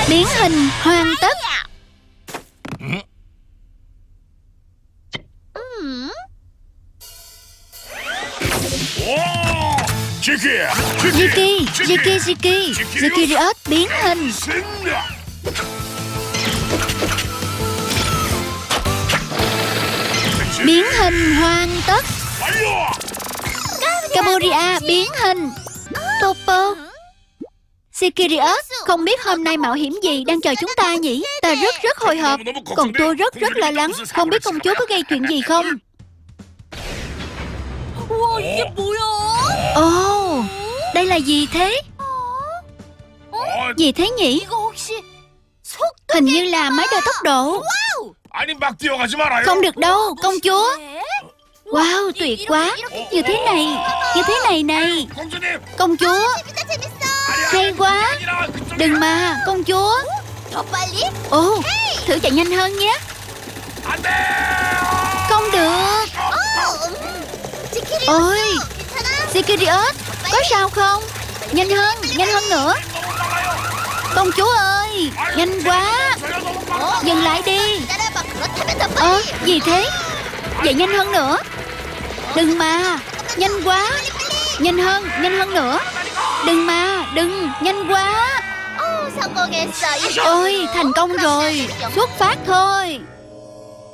Biến hình hoàn tất. Jiki, Jiki, Jiki, Jikiriot biến hình. Biến hình hoàn tất. Caboria biến hình. Popo, Jikiriot, không biết hôm nay mạo hiểm gì đang chờ chúng ta nhỉ? Ta rất hồi hộp. Còn tôi rất lo lắng. Không biết công chúa có gây chuyện gì không? Ồ, đây là gì thế? Gì thế nhỉ? Hình như là máy đo tốc độ. Không được đâu, công chúa. Wow, tuyệt quá. Như thế này này. Công chúa, hay quá. Đừng mà, công chúa. Ồ, thử chạy nhanh hơn nhé. Không được. Ôi, Jikiriot, có sao không? Nhanh hơn nữa. Công chúa ơi, nhanh quá. Dừng lại đi. Gì thế? Vậy nhanh hơn nữa. Đừng mà, nhanh quá. Nhanh hơn nữa. Đừng mà, đừng, nhanh quá. Ôi, thành công rồi. Xuất phát thôi.